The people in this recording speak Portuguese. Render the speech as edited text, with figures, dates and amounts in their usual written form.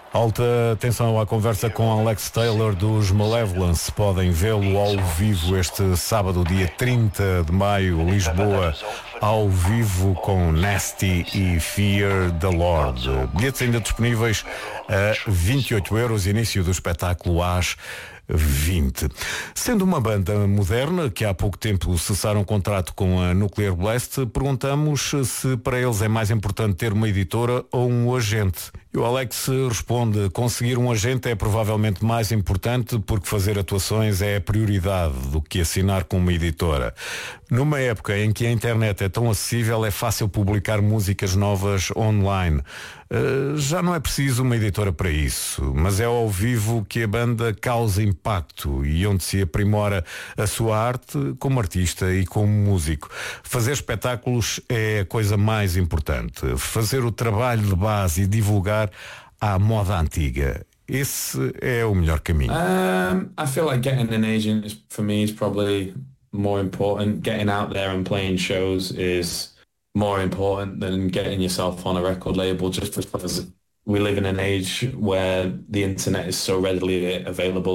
Alta atenção à conversa com Alex Taylor dos Malevolence. Podem vê-lo ao vivo este sábado, dia 30 de maio, Lisboa, ao vivo com Nasty e Fear the Lord. Bilhetes ainda disponíveis a 28 euros, início do espetáculo às 20. Sendo uma banda moderna que há pouco tempo cessaram contrato com a Nuclear Blast, perguntamos se para eles é mais importante ter uma editora ou um agente. E o Alex responde: conseguir um agente é provavelmente mais importante porque fazer atuações é a prioridade do que assinar com uma editora. Numa época em que a internet é tão acessível, é fácil publicar músicas novas online. Já não é preciso uma editora para isso, mas é ao vivo que a banda causa impacto e onde se aprimora a sua arte como artista e como músico. Fazer espetáculos é a coisa mais importante. Fazer o trabalho de base e divulgar à moda antiga. Esse é o melhor caminho. I feel like getting an agent for me is probably more important. Getting out there and playing shows is more important than getting yourself on a record label, just because we live in an age where the internet is so readily available.